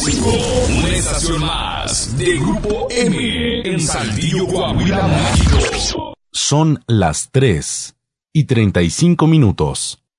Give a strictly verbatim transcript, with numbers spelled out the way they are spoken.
cinco, una estación más de Grupo M en Saltillo, Coahuila, México. Son las tres y treinta y cinco minutos.